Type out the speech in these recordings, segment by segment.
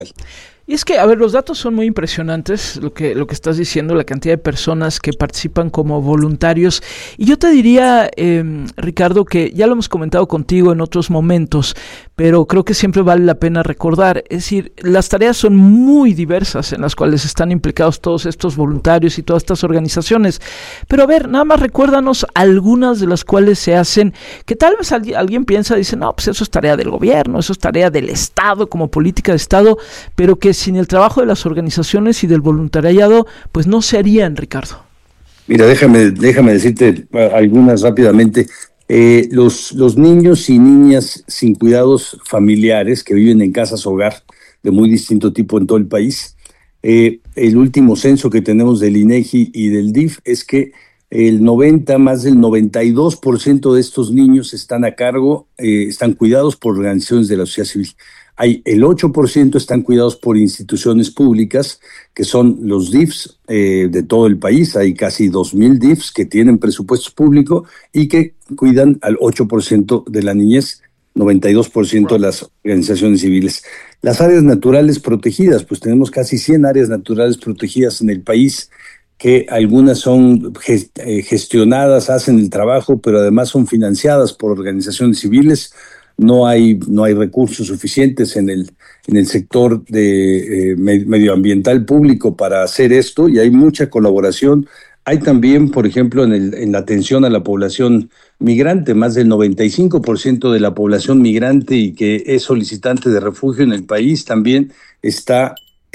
Y es que, a ver, los datos son muy impresionantes, lo que estás diciendo, la cantidad de personas que participan como voluntarios. Y yo te diría, Ricardo, que ya lo hemos comentado contigo en otros momentos, pero creo que siempre vale la pena recordar. Es decir, las tareas son muy diversas en las cuales están implicados todos estos voluntarios y todas estas organizaciones. Pero a ver, nada más recuérdanos algunas de las cuales se hacen, que tal vez alguien piensa, dice, no, pues eso es tarea del gobierno, eso es tarea del Estado, como política de Estado, pero que sin el trabajo de las organizaciones y del voluntariado, pues no se harían, Ricardo. Mira, déjame decirte algunas rápidamente. Los niños y niñas sin cuidados familiares que viven en casas hogar de muy distinto tipo en todo el país, el último censo que tenemos del INEGI y del DIF es que más del 92% de estos niños están a cargo, están cuidados por organizaciones de la sociedad civil. El 8% están cuidados por instituciones públicas, que son los DIFs de todo el país. Hay casi 2,000 DIFs que tienen presupuesto público y que cuidan al 8% de la niñez, 92% de las organizaciones civiles. Las áreas naturales protegidas, pues tenemos casi 100 áreas naturales protegidas en el país, que algunas son gestionadas, hacen el trabajo, pero además son financiadas por organizaciones civiles. No hay recursos suficientes en el sector de medioambiental público para hacer esto, y hay mucha colaboración. Hay también, por ejemplo, en la atención a la población migrante, más del 95% de la población migrante y que es solicitante de refugio en el país también está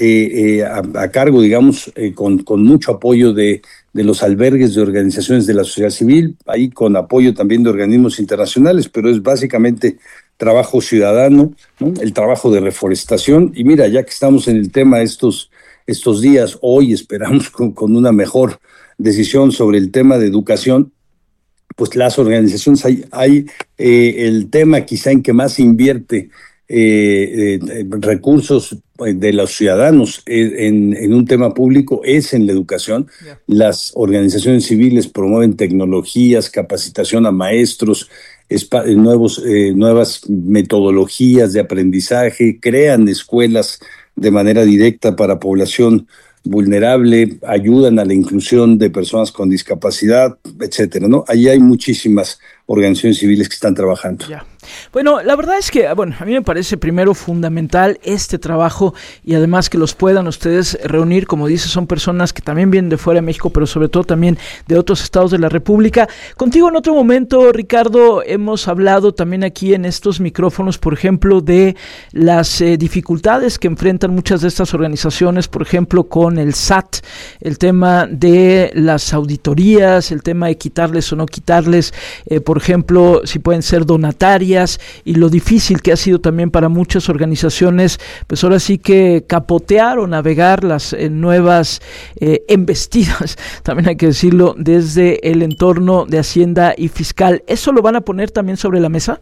a cargo, digamos, con mucho apoyo de los albergues de organizaciones de la sociedad civil, ahí con apoyo también de organismos internacionales, pero es básicamente trabajo ciudadano, ¿no? El trabajo de reforestación. Y mira, ya que estamos en el tema estos días, hoy esperamos con una mejor decisión sobre el tema de educación, pues las organizaciones, hay el tema quizá en que más invierte recursos de los ciudadanos en un tema público es en la educación. Yeah. Las organizaciones civiles promueven tecnologías, capacitación a maestros, nuevas metodologías de aprendizaje, crean escuelas de manera directa para población vulnerable, ayudan a la inclusión de personas con discapacidad, etcétera, ¿no? Ahí hay muchísimas organizaciones civiles que están trabajando. Ya. Bueno, la verdad es que, bueno, a mí me parece primero fundamental este trabajo y además que los puedan ustedes reunir, como dices, son personas que también vienen de fuera de México, pero sobre todo también de otros estados de la República. Contigo en otro momento, Ricardo, hemos hablado también aquí en estos micrófonos, por ejemplo, de las dificultades que enfrentan muchas de estas organizaciones, por ejemplo, con el SAT, el tema de las auditorías, el tema de quitarles o no quitarles, por ejemplo, si pueden ser donatarias, y lo difícil que ha sido también para muchas organizaciones, pues ahora sí que capotear o navegar las nuevas embestidas, también hay que decirlo, desde el entorno de Hacienda y Fiscal. ¿Eso lo van a poner también sobre la mesa?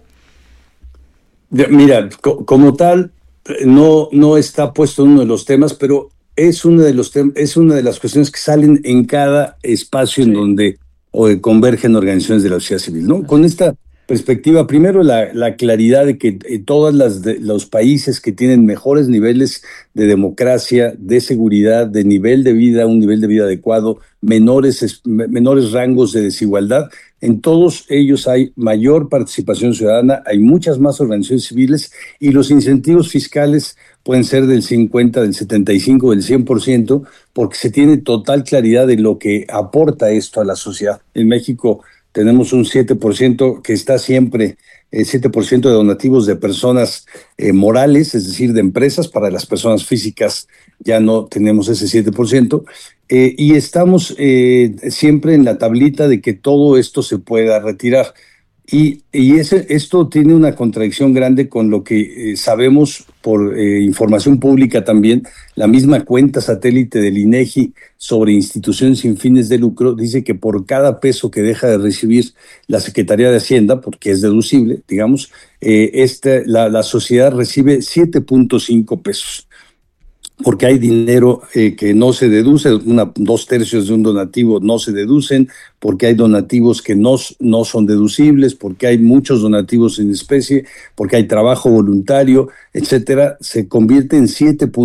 Mira, como tal, no está puesto en uno de los temas, pero es una de las cuestiones que salen en cada espacio en donde convergen organizaciones de la sociedad civil, ¿no? Con esta perspectiva, primero la claridad de que todos los países que tienen mejores niveles de democracia, de seguridad, de nivel de vida, un nivel de vida adecuado, menores rangos de desigualdad, en todos ellos hay mayor participación ciudadana, hay muchas más organizaciones civiles y los incentivos fiscales pueden ser del 50, del 75, del 100%, porque se tiene total claridad de lo que aporta esto a la sociedad. En México tenemos un 7% que está siempre, 7% de donativos de personas morales, es decir, de empresas. Para las personas físicas ya no tenemos ese 7%, y estamos siempre en la tablita de que todo esto se pueda retirar. Y esto tiene una contradicción grande con lo que sabemos por información pública también. La misma cuenta satélite del INEGI sobre instituciones sin fines de lucro dice que por cada peso que deja de recibir la Secretaría de Hacienda, porque es deducible, digamos, la sociedad recibe 7.5 pesos. porque hay dinero que no se deduce, 2/3 de un donativo no se deducen, porque hay donativos que no son deducibles, porque hay muchos donativos en especie, porque hay trabajo voluntario, etcétera. Se convierte en 7